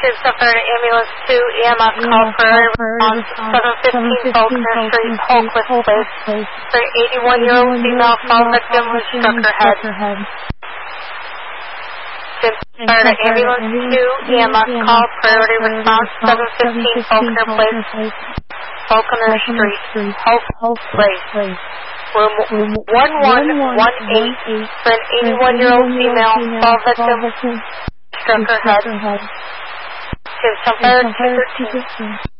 Kids suffered an ambulance 2 EMS call for on 715 Faulkner Street, Holcliffe Place. The 81-year-old female fall victim was struck her head. Kids suffered an ambulance 2 EMS call priority response 715 Faulkner Place, Faulkner Street, Holcliffe Place. Room 1118 for an 81-year-old female fall victim struck her head. Kids suffered 213.